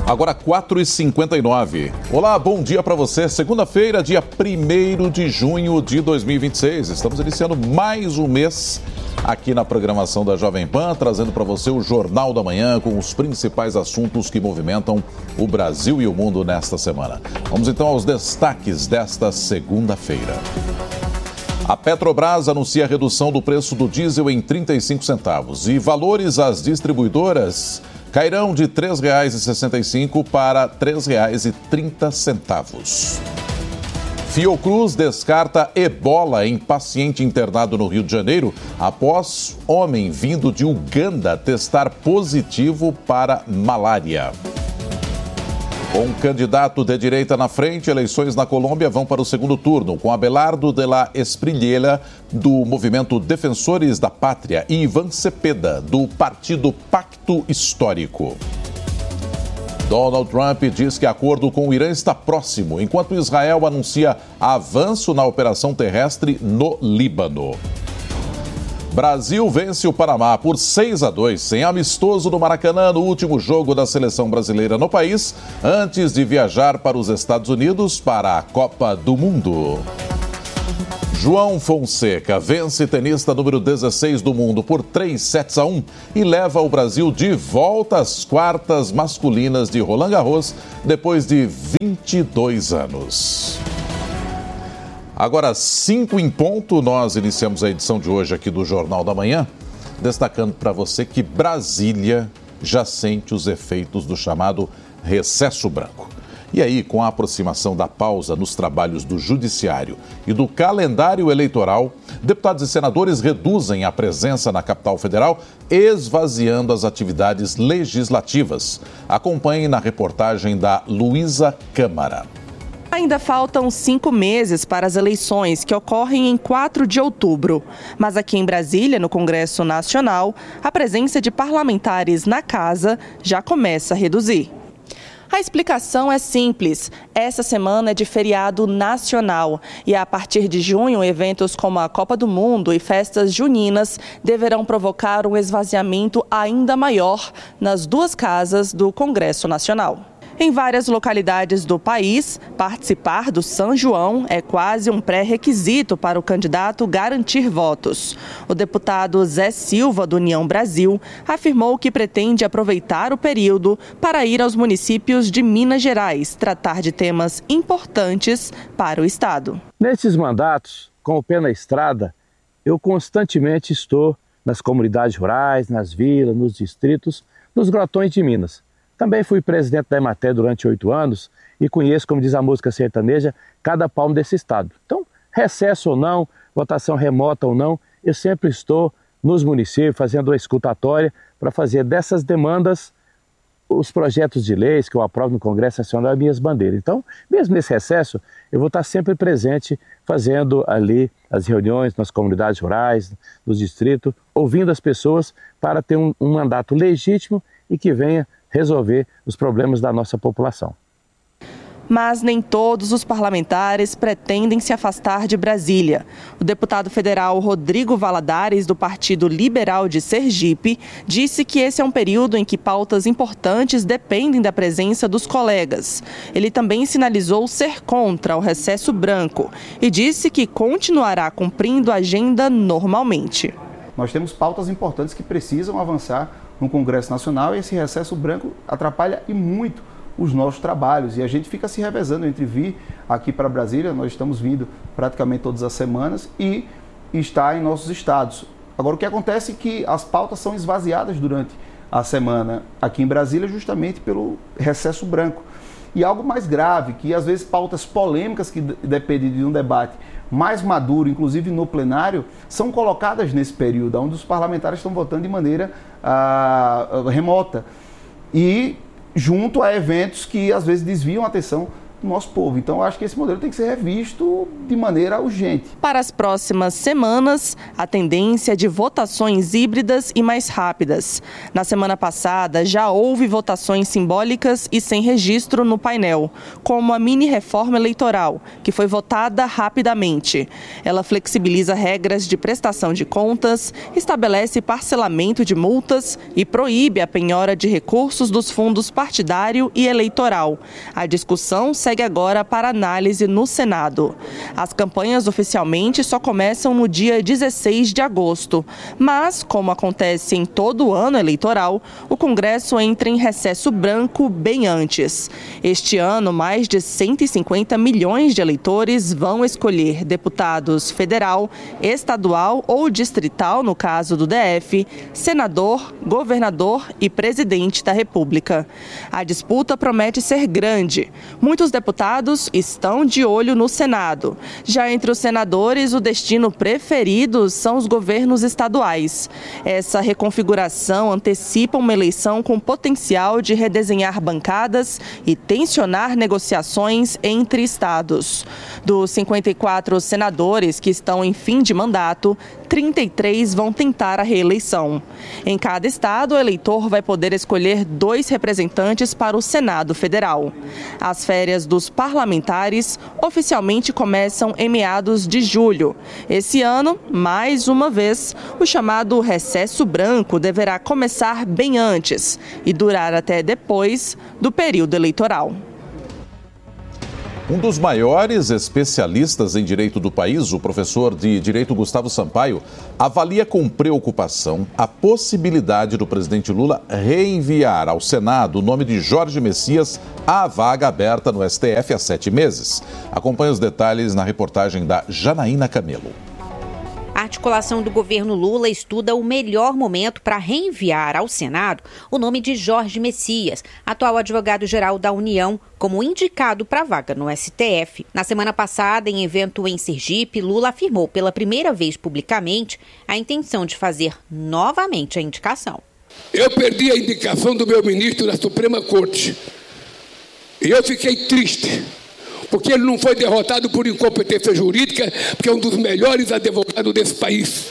Agora 4h59. Olá, bom dia para você. Segunda-feira, dia 1º de junho de 2026. Estamos iniciando mais um mês aqui na programação da Jovem Pan, trazendo para você o Jornal da Manhã com os principais assuntos que movimentam o Brasil e o mundo nesta semana. Vamos então aos destaques desta segunda-feira. A Petrobras anuncia a redução do preço do diesel em 35 centavos e valores às distribuidoras cairão de R$ 3,65 para R$ 3,30. Fiocruz descarta ebola em paciente internado no Rio de Janeiro após homem vindo de Uganda testar positivo para malária. Com um candidato de direita na frente, eleições na Colômbia vão para o segundo turno, com Abelardo de la Espriella, do movimento Defensores da Pátria, e Ivan Cepeda, do partido Pacto Histórico. Donald Trump diz que acordo com o Irã está próximo, enquanto Israel anuncia avanço na operação terrestre no Líbano. Brasil vence o Panamá por 6-2, em amistoso no Maracanã, no último jogo da seleção brasileira no país, antes de viajar para os Estados Unidos para a Copa do Mundo. João Fonseca vence tenista número 16 do mundo por 3-1 e leva o Brasil de volta às quartas masculinas de Roland Garros depois de 22 anos. Agora, 5 em ponto, nós iniciamos a edição de hoje aqui do Jornal da Manhã, destacando para você que Brasília já sente os efeitos do chamado recesso branco. E aí, com a aproximação da pausa nos trabalhos do Judiciário e do calendário eleitoral, deputados e senadores reduzem a presença na capital federal, esvaziando as atividades legislativas. Acompanhe na reportagem da Luísa Câmara. Ainda faltam 5 meses para as eleições, que ocorrem em 4 de outubro. Mas aqui em Brasília, no Congresso Nacional, a presença de parlamentares na casa já começa a reduzir. A explicação é simples. Essa semana é de feriado nacional e a partir de junho, eventos como a Copa do Mundo e festas juninas deverão provocar um esvaziamento ainda maior nas 2 casas do Congresso Nacional. Em várias localidades do país, participar do São João é quase um pré-requisito para o candidato garantir votos. O deputado Zé Silva, do União Brasil, afirmou que pretende aproveitar o período para ir aos municípios de Minas Gerais, tratar de temas importantes para o Estado. Nesses mandatos, com o pé na estrada, eu constantemente estou nas comunidades rurais, nas vilas, nos distritos, nos grotões de Minas. Também fui presidente da Emater durante 8 anos e conheço, como diz a música sertaneja, cada palmo desse estado. Então, recesso ou não, votação remota ou não, eu sempre estou nos municípios fazendo uma escutatória para fazer dessas demandas os projetos de leis que eu aprovo no Congresso Nacional e minhas bandeiras. Então, mesmo nesse recesso, eu vou estar sempre presente fazendo ali as reuniões nas comunidades rurais, nos distritos, ouvindo as pessoas para ter um mandato legítimo e que venha resolver os problemas da nossa população. Mas nem todos os parlamentares pretendem se afastar de Brasília. O deputado federal Rodrigo Valadares, do Partido Liberal de Sergipe, disse que esse é um período em que pautas importantes dependem da presença dos colegas. Ele também sinalizou ser contra o recesso branco e disse que continuará cumprindo a agenda normalmente. Nós temos pautas importantes que precisam avançar no Congresso Nacional e esse recesso branco atrapalha e muito os nossos trabalhos e a gente fica se revezando entre vir aqui para Brasília, nós estamos vindo praticamente todas as semanas e estar em nossos estados. Agora o que acontece é que as pautas são esvaziadas durante a semana aqui em Brasília justamente pelo recesso branco. E algo mais grave, que às vezes pautas polêmicas que dependem de um debate mais maduro, inclusive no plenário, são colocadas nesse período, onde os parlamentares estão votando de maneira remota. E junto a eventos que às vezes desviam a atenção do nosso povo. Então, eu acho que esse modelo tem que ser revisto de maneira urgente. Para as próximas semanas, a tendência é de votações híbridas e mais rápidas. Na semana passada, já houve votações simbólicas e sem registro no painel, como a mini-reforma eleitoral, que foi votada rapidamente. Ela flexibiliza regras de prestação de contas, estabelece parcelamento de multas e proíbe a penhora de recursos dos fundos partidário e eleitoral. A discussão segue agora para análise no Senado. As campanhas oficialmente só começam no dia 16 de agosto, mas, como acontece em todo ano eleitoral, o Congresso entra em recesso branco bem antes. Este ano, mais de 150 milhões de eleitores vão escolher deputados federal, estadual ou distrital, no caso do DF, senador, governador e presidente da República. A disputa promete ser grande. Muitos deputados estão de olho no Senado. Já entre os senadores, o destino preferido são os governos estaduais. Essa reconfiguração antecipa uma eleição com potencial de redesenhar bancadas e tensionar negociações entre estados. Dos 54 senadores que estão em fim de mandato, 33 vão tentar a reeleição. Em cada estado, o eleitor vai poder escolher 2 representantes para o Senado Federal. As férias dos parlamentares oficialmente começam em meados de julho. Esse ano, mais uma vez, o chamado recesso branco deverá começar bem antes e durar até depois do período eleitoral. Um dos maiores especialistas em direito do país, o professor de Direito Gustavo Sampaio, avalia com preocupação a possibilidade do presidente Lula reenviar ao Senado o nome de Jorge Messias à vaga aberta no STF há 7 meses. Acompanhe os detalhes na reportagem da Janaína Camelo. A articulação do governo Lula estuda o melhor momento para reenviar ao Senado o nome de Jorge Messias, atual advogado-geral da União, como indicado para a vaga no STF. Na semana passada, em evento em Sergipe, Lula afirmou pela primeira vez publicamente a intenção de fazer novamente a indicação. Eu perdi a indicação do meu ministro da Suprema Corte e eu fiquei triste, porque ele não foi derrotado por incompetência jurídica, porque é um dos melhores advogados desse país.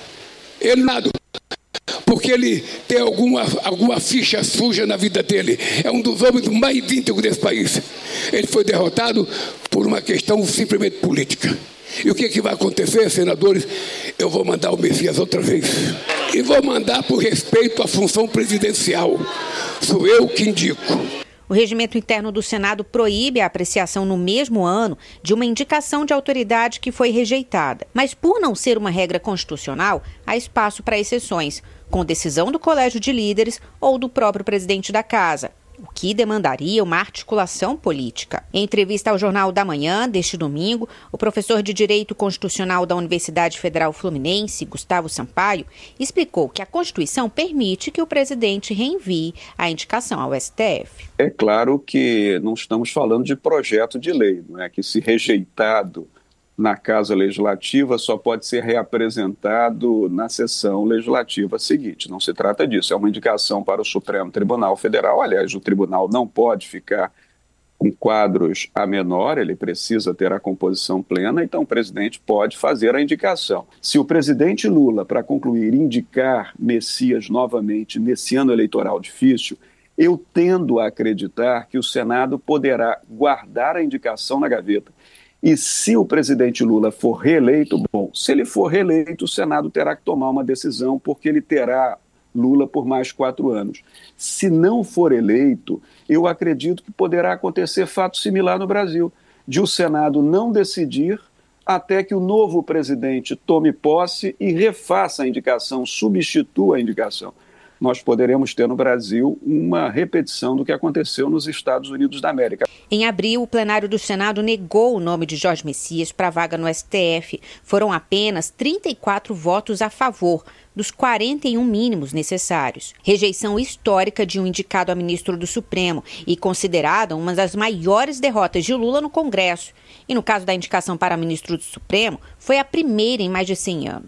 Ele nada, porque ele tem alguma ficha suja na vida dele. É um dos homens mais íntegros desse país. Ele foi derrotado por uma questão simplesmente política. E o que vai acontecer, senadores? Eu vou mandar o Messias outra vez. E vou mandar por respeito à função presidencial. Sou eu que indico. O regimento interno do Senado proíbe a apreciação no mesmo ano de uma indicação de autoridade que foi rejeitada. Mas por não ser uma regra constitucional, há espaço para exceções, com decisão do Colégio de Líderes ou do próprio presidente da Casa, o que demandaria uma articulação política. Em entrevista ao Jornal da Manhã, deste domingo, o professor de Direito Constitucional da Universidade Federal Fluminense, Gustavo Sampaio, explicou que a Constituição permite que o presidente reenvie a indicação ao STF. É claro que não estamos falando de projeto de lei, não é? Que se rejeitado na Casa Legislativa só pode ser reapresentado na sessão legislativa seguinte. Não se trata disso, é uma indicação para o Supremo Tribunal Federal. Aliás, o tribunal não pode ficar com quadros a menor, ele precisa ter a composição plena, então o presidente pode fazer a indicação. Se o presidente Lula, para concluir, indicar Messias novamente nesse ano eleitoral difícil, eu tendo a acreditar que o Senado poderá guardar a indicação na gaveta. E se o presidente Lula for reeleito, bom, se ele for reeleito, o Senado terá que tomar uma decisão, porque ele terá Lula por mais 4 anos. Se não for eleito, eu acredito que poderá acontecer fato similar no Brasil, de o Senado não decidir até que o novo presidente tome posse e refaça a indicação, substitua a indicação. Nós poderemos ter no Brasil uma repetição do que aconteceu nos Estados Unidos da América. Em abril, o plenário do Senado negou o nome de Jorge Messias para a vaga no STF. Foram apenas 34 votos a favor, dos 41 mínimos necessários. Rejeição histórica de um indicado a ministro do Supremo e considerada uma das maiores derrotas de Lula no Congresso. E no caso da indicação para ministro do Supremo, foi a primeira em mais de 100 anos.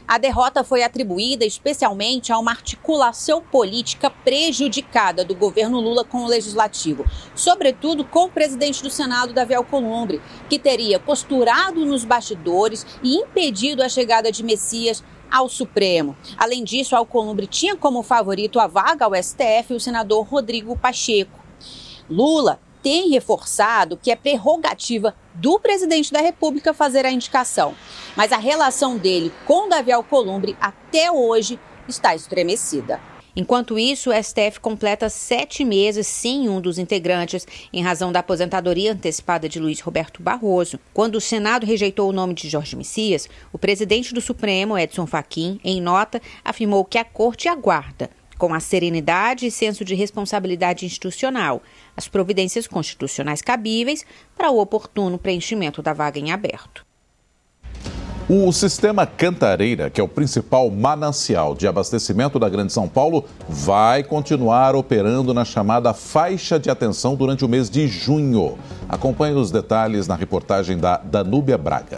A derrota foi atribuída especialmente a uma articulação política prejudicada do governo Lula com o Legislativo, sobretudo com o presidente do Senado, Davi Alcolumbre, que teria costurado nos bastidores e impedido a chegada de Messias ao Supremo. Além disso, Alcolumbre tinha como favorito a vaga ao STF o senador Rodrigo Pacheco. Lula tem reforçado que é prerrogativa do presidente da República fazer a indicação, mas a relação dele com Davi Alcolumbre até hoje está estremecida. Enquanto isso, o STF completa 7 meses sem um dos integrantes, em razão da aposentadoria antecipada de Luiz Roberto Barroso. Quando o Senado rejeitou o nome de Jorge Messias, o presidente do Supremo, Edson Fachin, em nota, afirmou que a Corte aguarda, com a serenidade e senso de responsabilidade institucional, as providências constitucionais cabíveis para o oportuno preenchimento da vaga em aberto. O sistema Cantareira, que é o principal manancial de abastecimento da Grande São Paulo, vai continuar operando na chamada faixa de atenção durante o mês de junho. Acompanhe os detalhes na reportagem da Danúbia Braga.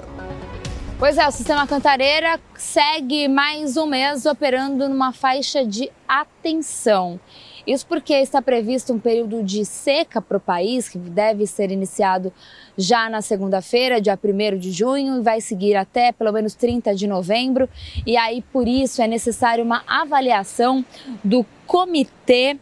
Pois é, o sistema Cantareira segue mais um mês operando numa faixa de atenção. Isso porque está previsto um período de seca para o país, que deve ser iniciado já na segunda-feira, dia 1º de junho, e vai seguir até pelo menos 30 de novembro. E aí, por isso, é necessário uma avaliação do Comitê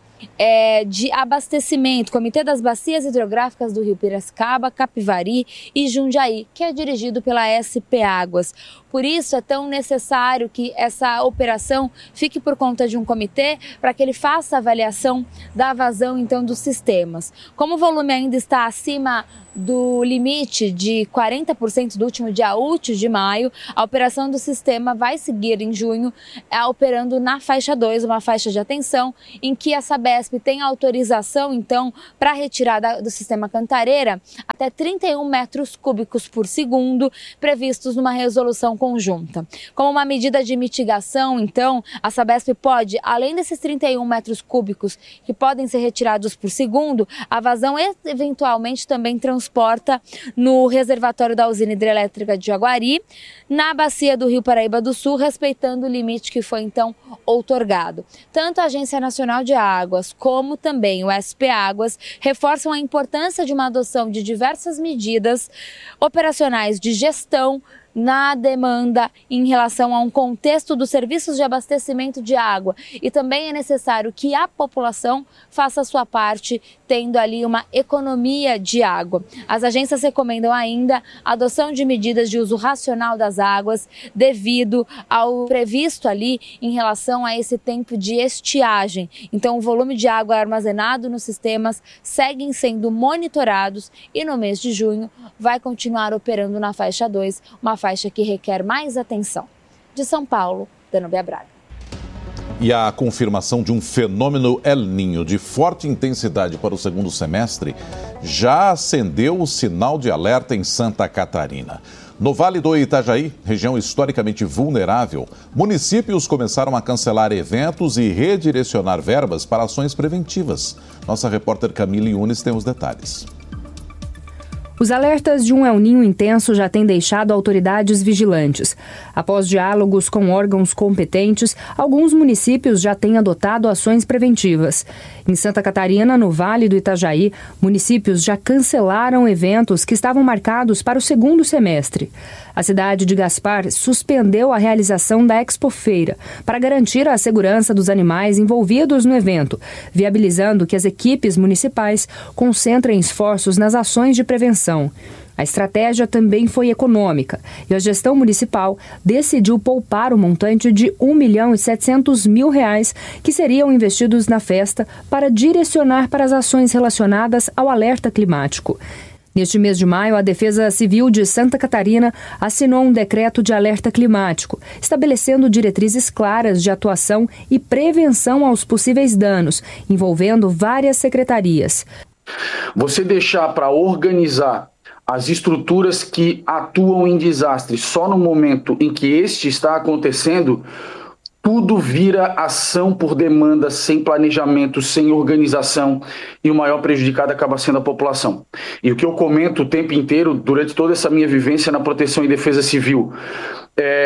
de Abastecimento, Comitê das Bacias Hidrográficas do Rio Piracicaba, Capivari e Jundiaí, que é dirigido pela SP Águas. Por isso é tão necessário que essa operação fique por conta de um comitê para que ele faça a avaliação da vazão então dos sistemas. Como o volume ainda está acima do limite de 40% do último dia útil de maio, a operação do sistema vai seguir em junho, operando na faixa 2, uma faixa de atenção, em que a Sabesp tem autorização, então, para retirada do sistema Cantareira até 31 metros cúbicos por segundo, previstos numa resolução conjunta. Como uma medida de mitigação, então, a Sabesp pode, além desses 31 metros cúbicos que podem ser retirados por segundo, a vazão eventualmente também transporta no reservatório da usina hidrelétrica de Jaguari, na bacia do Rio Paraíba do Sul, respeitando o limite que foi então outorgado. Tanto a Agência Nacional de Águas como também o SP Águas reforçam a importância de uma adoção de diversas medidas operacionais de gestão na demanda em relação a um contexto dos serviços de abastecimento de água, e também é necessário que a população faça a sua parte, tendo ali uma economia de água. As agências recomendam ainda a adoção de medidas de uso racional das águas devido ao previsto ali em relação a esse tempo de estiagem. Então o volume de água armazenado nos sistemas seguem sendo monitorados e no mês de junho vai continuar operando na faixa 2, uma faixa que requer mais atenção. De São Paulo, Danúbia Braga. E a confirmação de um fenômeno El Niño de forte intensidade para o segundo semestre já acendeu o sinal de alerta em Santa Catarina. No Vale do Itajaí, região historicamente vulnerável, municípios começaram a cancelar eventos e redirecionar verbas para ações preventivas. Nossa repórter Camille Yunes tem os detalhes. Os alertas de um El Niño intenso já têm deixado autoridades vigilantes. Após diálogos com órgãos competentes, alguns municípios já têm adotado ações preventivas. Em Santa Catarina, no Vale do Itajaí, municípios já cancelaram eventos que estavam marcados para o segundo semestre. A cidade de Gaspar suspendeu a realização da Expofeira para garantir a segurança dos animais envolvidos no evento, viabilizando que as equipes municipais concentrem esforços nas ações de prevenção. A estratégia também foi econômica e a gestão municipal decidiu poupar o montante de R$ 1.700.000 que seriam investidos na festa para direcionar para as ações relacionadas ao alerta climático. Neste mês de maio, a Defesa Civil de Santa Catarina assinou um decreto de alerta climático, estabelecendo diretrizes claras de atuação e prevenção aos possíveis danos, envolvendo várias secretarias. Você deixar para organizar as estruturas que atuam em desastre só no momento em que este está acontecendo, tudo vira ação por demanda, sem planejamento, sem organização, e o maior prejudicado acaba sendo a população. E o que eu comento o tempo inteiro, durante toda essa minha vivência na proteção e defesa civil,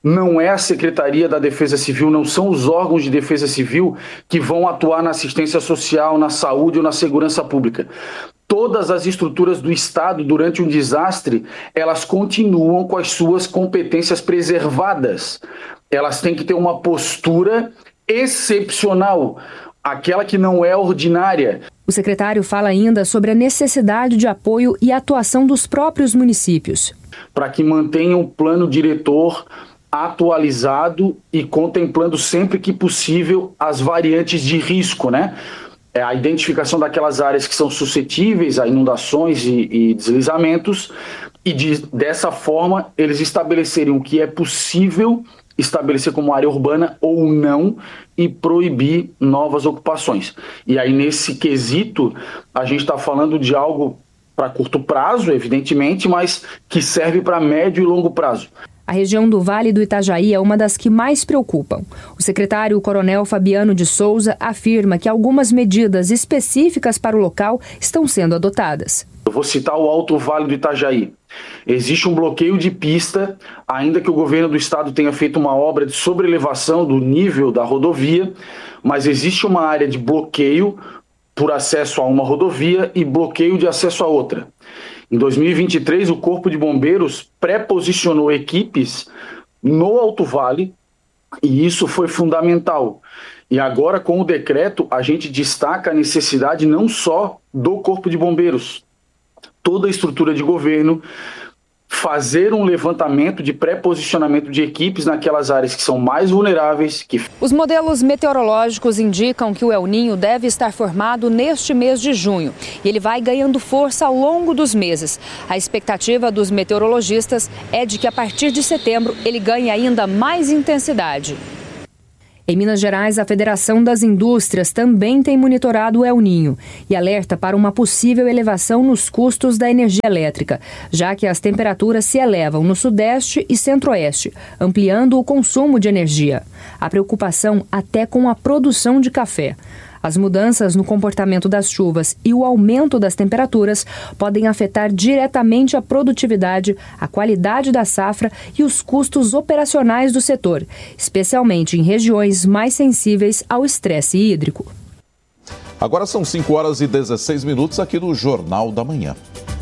não é a Secretaria da Defesa Civil, não são os órgãos de defesa civil que vão atuar na assistência social, na saúde ou na segurança pública. Todas as estruturas do Estado, durante um desastre, elas continuam com as suas competências preservadas. Elas têm que ter uma postura excepcional, aquela que não é ordinária. O secretário fala ainda sobre a necessidade de apoio e atuação dos próprios municípios. Para que mantenham um plano diretor atualizado e contemplando sempre que possível as variantes de risco, né? A identificação daquelas áreas que são suscetíveis a inundações e deslizamentos e dessa forma eles estabelecerem o que é possível estabelecer como área urbana ou não e proibir novas ocupações. E aí nesse quesito a gente está falando de algo para curto prazo, evidentemente, mas que serve para médio e longo prazo. A região do Vale do Itajaí é uma das que mais preocupam. O secretário Coronel Fabiano de Souza afirma que algumas medidas específicas para o local estão sendo adotadas. Eu vou citar o Alto Vale do Itajaí. Existe um bloqueio de pista, ainda que o governo do estado tenha feito uma obra de sobrelevação do nível da rodovia, mas existe uma área de bloqueio por acesso a uma rodovia e bloqueio de acesso a outra. Em 2023, o Corpo de Bombeiros pré-posicionou equipes no Alto Vale e isso foi fundamental. E agora, com o decreto, a gente destaca a necessidade não só do Corpo de Bombeiros, toda a estrutura de governo, fazer um levantamento de pré-posicionamento de equipes naquelas áreas que são mais vulneráveis. Os modelos meteorológicos indicam que o El Niño deve estar formado neste mês de junho e ele vai ganhando força ao longo dos meses. A expectativa dos meteorologistas é de que a partir de setembro ele ganhe ainda mais intensidade. Em Minas Gerais, a Federação das Indústrias também tem monitorado o El Niño e alerta para uma possível elevação nos custos da energia elétrica, já que as temperaturas se elevam no Sudeste e Centro-Oeste, ampliando o consumo de energia. Há preocupação até com a produção de café. As mudanças no comportamento das chuvas e o aumento das temperaturas podem afetar diretamente a produtividade, a qualidade da safra e os custos operacionais do setor, especialmente em regiões mais sensíveis ao estresse hídrico. Agora são 5h16 aqui no Jornal da Manhã.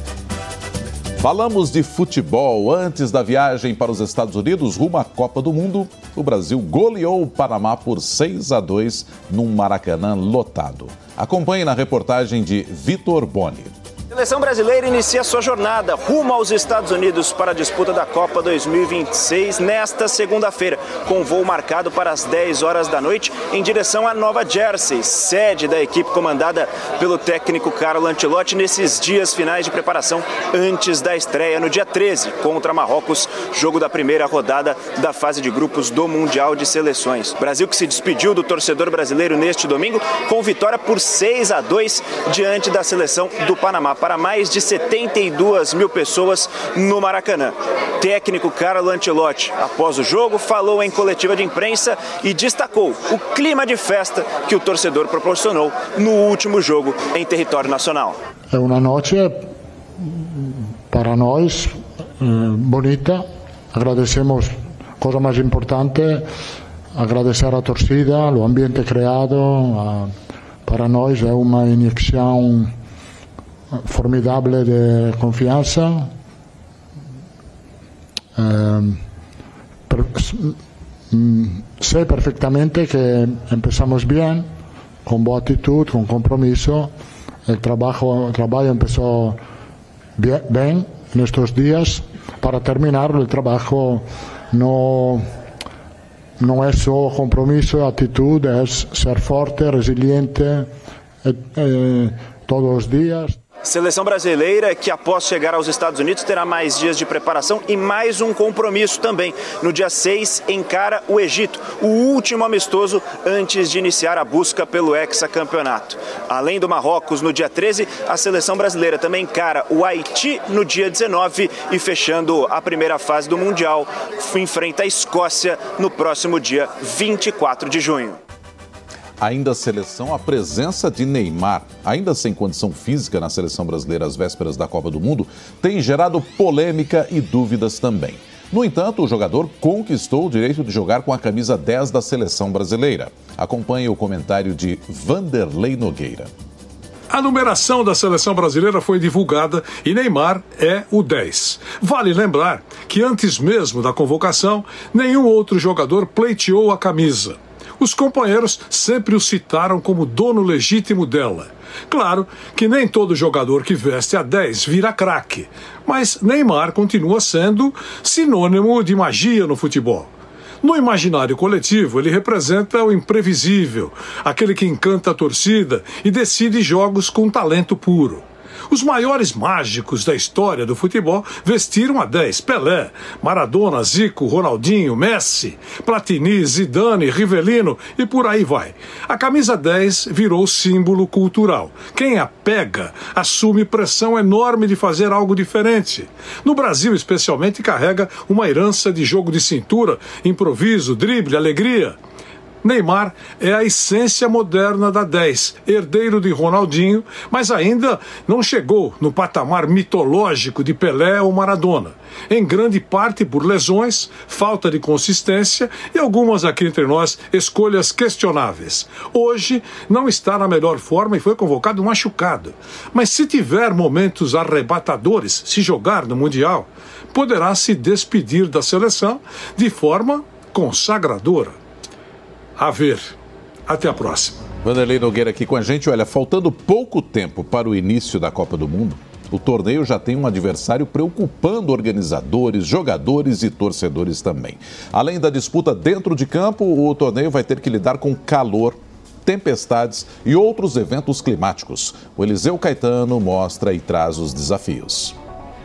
Falamos de futebol. Antes da viagem para os Estados Unidos, rumo à Copa do Mundo, o Brasil goleou o Panamá por 6-2 num Maracanã lotado. Acompanhe na reportagem de Vitor Boni. A seleção brasileira inicia sua jornada rumo aos Estados Unidos para a disputa da Copa 2026 nesta segunda-feira, com voo marcado para as 10 horas da noite em direção a Nova Jersey, sede da equipe comandada pelo técnico Carlo Ancelotti nesses dias finais de preparação antes da estreia no dia 13 contra Marrocos, jogo da primeira rodada da fase de grupos do Mundial de Seleções. Brasil que se despediu do torcedor brasileiro neste domingo com vitória por 6-2 diante da seleção do Panamá, para mais de 72 mil pessoas no Maracanã. Técnico Carlo Ancelotti, após o jogo, falou em coletiva de imprensa e destacou o clima de festa que o torcedor proporcionou no último jogo em território nacional. É uma noite para nós bonita. Agradecemos, coisa mais importante, agradecer a torcida, o ambiente criado. Para nós é uma injeção formidável de confiança. Sei perfeitamente que empezamos bem, com boa atitude, com compromisso. O trabalho começou bem nestes dias. Para terminar, o trabalho não é só compromisso, atitude, é ser forte, resiliente todos os dias. Seleção brasileira que, após chegar aos Estados Unidos, terá mais dias de preparação e mais um compromisso também. No dia 6, encara o Egito, o último amistoso antes de iniciar a busca pelo hexacampeonato. Além do Marrocos, no dia 13, a seleção brasileira também encara o Haiti no dia 19 e, fechando a primeira fase do Mundial, enfrenta a Escócia no próximo dia 24 de junho. Ainda a seleção, a presença de Neymar, ainda sem condição física na seleção brasileira às vésperas da Copa do Mundo, tem gerado polêmica e dúvidas também. No entanto, o jogador conquistou o direito de jogar com a camisa 10 da seleção brasileira. Acompanhe o comentário de Vanderlei Nogueira. A numeração da seleção brasileira foi divulgada e Neymar é o 10. Vale lembrar que antes mesmo da convocação, nenhum outro jogador pleiteou a camisa. Os companheiros sempre o citaram como dono legítimo dela. Claro que nem todo jogador que veste a 10 vira craque, mas Neymar continua sendo sinônimo de magia no futebol. No imaginário coletivo, ele representa o imprevisível, aquele que encanta a torcida e decide jogos com talento puro. Os maiores mágicos da história do futebol vestiram a 10. Pelé, Maradona, Zico, Ronaldinho, Messi, Platini, Zidane, Rivelino e por aí vai. A camisa 10 virou símbolo cultural. Quem a pega assume pressão enorme de fazer algo diferente. No Brasil, especialmente, carrega uma herança de jogo de cintura, improviso, drible, alegria. Neymar é a essência moderna da 10, herdeiro de Ronaldinho, mas ainda não chegou no patamar mitológico de Pelé ou Maradona, em grande parte por lesões, falta de consistência e algumas aqui entre nós escolhas questionáveis. Hoje não está na melhor forma e foi convocado machucado, mas se tiver momentos arrebatadores, se jogar no Mundial, poderá se despedir da seleção de forma consagradora. A ver. Até a próxima. Vanderlei Nogueira aqui com a gente. Olha, faltando pouco tempo para o início da Copa do Mundo, o torneio já tem um adversário preocupando organizadores, jogadores e torcedores também. Além da disputa dentro de campo, o torneio vai ter que lidar com calor, tempestades e outros eventos climáticos. O Eliseu Caetano mostra e traz os desafios.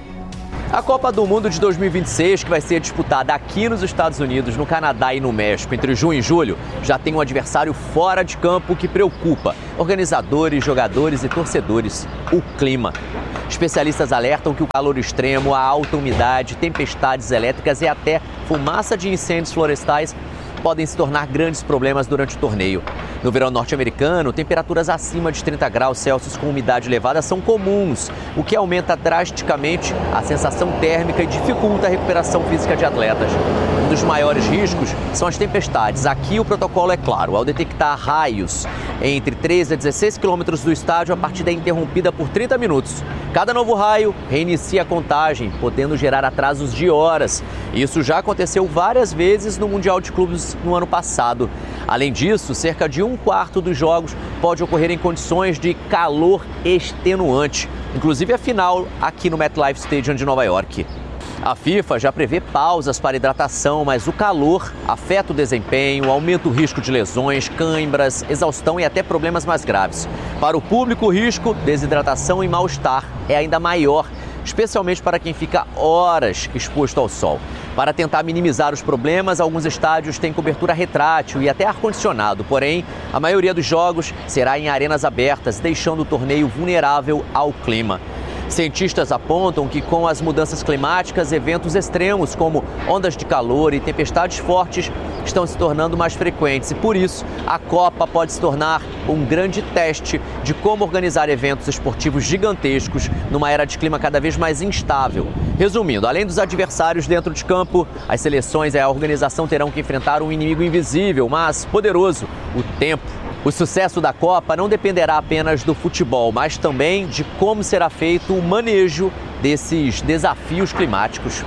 A Copa do Mundo de 2026, que vai ser disputada aqui nos Estados Unidos, no Canadá e no México, entre junho e julho, já tem um adversário fora de campo que preocupa organizadores, jogadores e torcedores: o clima. Especialistas alertam que o calor extremo, a alta umidade, tempestades elétricas e até fumaça de incêndios florestais podem se tornar grandes problemas durante o torneio. No verão norte-americano, temperaturas acima de 30 graus Celsius com umidade elevada são comuns, o que aumenta drasticamente a sensação térmica e dificulta a recuperação física de atletas. Um dos maiores riscos são as tempestades. Aqui o protocolo é claro, ao detectar raios entre 13 a 16 quilômetros do estádio, a partida é interrompida por 30 minutos. Cada novo raio reinicia a contagem, podendo gerar atrasos de horas. Isso já aconteceu várias vezes no Mundial de Clubes no ano passado. Além disso, cerca de 1/4 dos jogos pode ocorrer em condições de calor extenuante, inclusive a final aqui no MetLife Stadium de Nova York. A FIFA já prevê pausas para hidratação, mas o calor afeta o desempenho, aumenta o risco de lesões, cãibras, exaustão e até problemas mais graves. Para o público, o risco, desidratação e mal-estar é ainda maior, especialmente para quem fica horas exposto ao sol. Para tentar minimizar os problemas, alguns estádios têm cobertura retrátil e até ar-condicionado, porém, a maioria dos jogos será em arenas abertas, deixando o torneio vulnerável ao clima. Cientistas apontam que com as mudanças climáticas, eventos extremos como ondas de calor e tempestades fortes estão se tornando mais frequentes e por isso a Copa pode se tornar um grande teste de como organizar eventos esportivos gigantescos numa era de clima cada vez mais instável. Resumindo, além dos adversários dentro de campo, as seleções e a organização terão que enfrentar um inimigo invisível, mas poderoso: o tempo. O sucesso da Copa não dependerá apenas do futebol, mas também de como será feito o manejo desses desafios climáticos.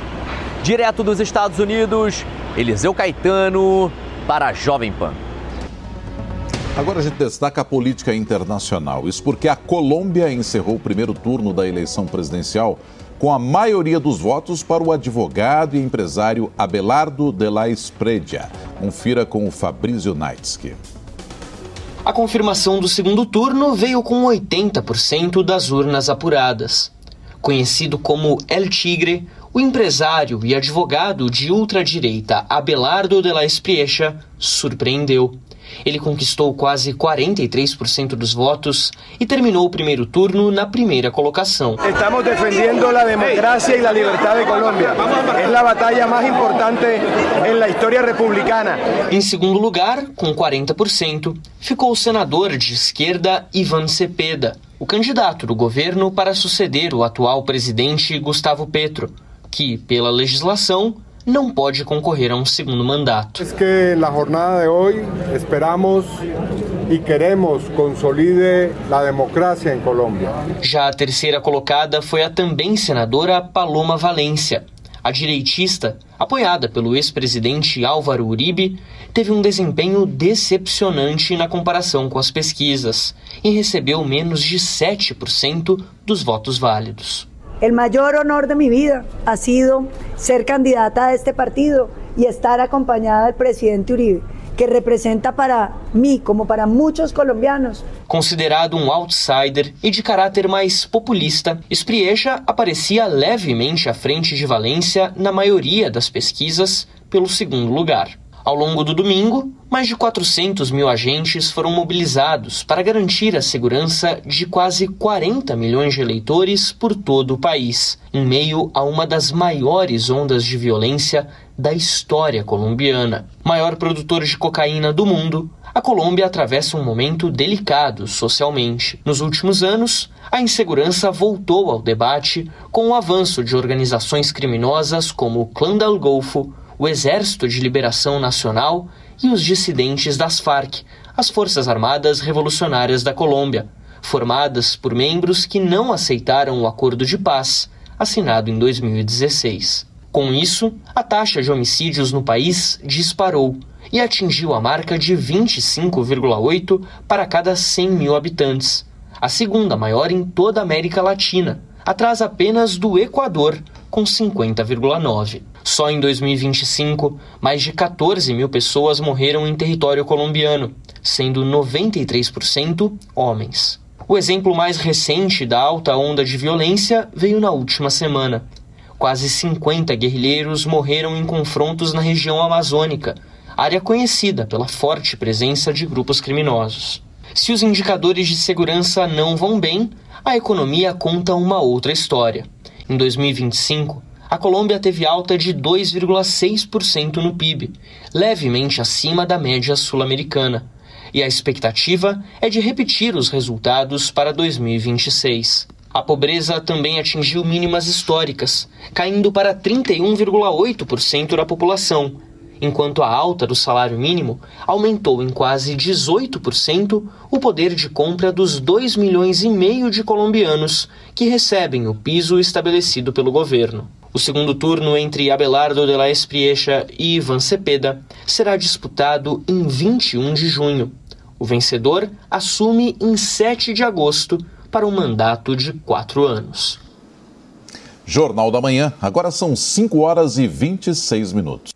Direto dos Estados Unidos, Eliseu Caetano para a Jovem Pan. Agora a gente destaca a política internacional. Isso porque a Colômbia encerrou o primeiro turno da eleição presidencial com a maioria dos votos para o advogado e empresário Abelardo de la Espriella. Confira com o Fabrício Naitsky. A confirmação do segundo turno veio com 80% das urnas apuradas. Conhecido como El Tigre, o empresário e advogado de ultradireita Abelardo de la Espriella surpreendeu. Ele conquistou quase 43% dos votos e terminou o primeiro turno na primeira colocação. Estamos defendendo a democracia e a liberdade de Colômbia. É a batalha mais importante na história republicana. Em segundo lugar, com 40%, ficou o senador de esquerda Iván Cepeda, o candidato do governo para suceder o atual presidente Gustavo Petro. que, pela legislação, não pode concorrer a um segundo mandato. É que na jornada de hoje esperamos e queremos consolide a democracia em Colômbia. Já a terceira colocada foi a também senadora Paloma Valencia. A direitista, apoiada pelo ex-presidente Álvaro Uribe, teve um desempenho decepcionante na comparação com as pesquisas e recebeu menos de 7% dos votos válidos. El mayor honor de mi vida ha sido ser candidata a este partido y estar acompañada del presidente Uribe, que representa para mí, como para muchos colombianos. Considerado um outsider e de caráter mais populista, Espriella aparecia levemente à frente de Valência na maioria das pesquisas, pelo segundo lugar. Ao longo do domingo, mais de 400 mil agentes foram mobilizados para garantir a segurança de quase 40 milhões de eleitores por todo o país, em meio a uma das maiores ondas de violência da história colombiana. Maior produtor de cocaína do mundo, a Colômbia atravessa um momento delicado socialmente. Nos últimos anos, a insegurança voltou ao debate com o avanço de organizações criminosas como o Clã del Golfo, o Exército de Liberação Nacional e os dissidentes das FARC, as Forças Armadas Revolucionárias da Colômbia, formadas por membros que não aceitaram o acordo de paz, assinado em 2016. Com isso, a taxa de homicídios no país disparou e atingiu a marca de 25,8 para cada 100 mil habitantes, a segunda maior em toda a América Latina, atrás apenas do Equador, com 50,9. Só em 2025, mais de 14 mil pessoas morreram em território colombiano, sendo 93% homens. O exemplo mais recente da alta onda de violência veio na última semana. Quase 50 guerrilheiros morreram em confrontos na região amazônica, área conhecida pela forte presença de grupos criminosos. Se os indicadores de segurança não vão bem, a economia conta uma outra história. Em 2025, a Colômbia teve alta de 2,6% no PIB, levemente acima da média sul-americana. E a expectativa é de repetir os resultados para 2026. A pobreza também atingiu mínimas históricas, caindo para 31,8% da população, enquanto a alta do salário mínimo aumentou em quase 18% o poder de compra dos 2,5 milhões de colombianos que recebem o piso estabelecido pelo governo. O segundo turno entre Abelardo de la Espriella e Iván Cepeda será disputado em 21 de junho. O vencedor assume em 7 de agosto para um mandato de 4 anos. Jornal da Manhã, agora são 5 horas e 26 minutos.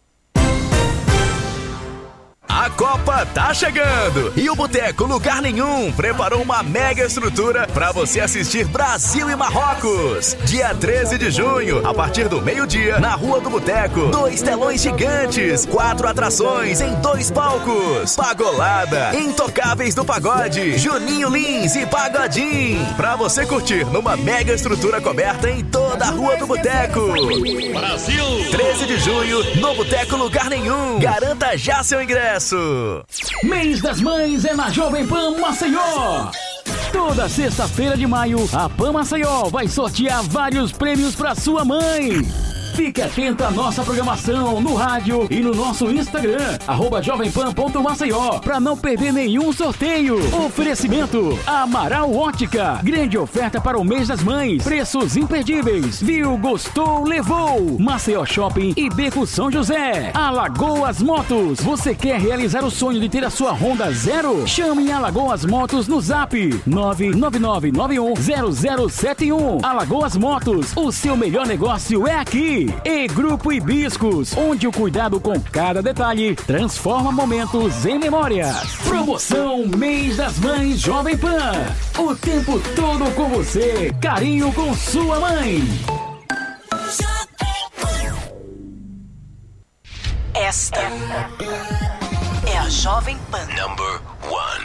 A Copa tá chegando e o Boteco Lugar Nenhum preparou uma mega estrutura para você assistir Brasil e Marrocos. Dia 13 de junho, a partir do meio-dia, na Rua do Boteco. 2 telões gigantes, 4 atrações em 2 palcos. Pagolada, Intocáveis do Pagode, Juninho Lins e Pagodinho. Pra você curtir numa mega estrutura coberta em toda a Rua do Boteco. Brasil! 13 de junho, no Boteco Lugar Nenhum. Garanta já seu ingresso. Mês das Mães é na Jovem Pan Maceió. Toda sexta-feira de maio, a Pan Maceió vai sortear vários prêmios para sua mãe. Fique atento à nossa programação no rádio e no nosso Instagram, @jovempan.maceió, para não perder nenhum sorteio. Oferecimento Amaral Ótica. Grande oferta para o mês das mães. Preços imperdíveis. Viu, gostou, levou. Maceió Shopping e Beco São José. Alagoas Motos. Você quer realizar o sonho de ter a sua Honda Zero? Chame Alagoas Motos no Zap 999910071. Alagoas Motos. O seu melhor negócio é aqui. E Grupo Hibiscos, onde o cuidado com cada detalhe transforma momentos em memórias. Promoção Mês das Mães Jovem Pan. O tempo todo com você. Carinho com sua mãe. Esta é a Jovem Pan. Number 1.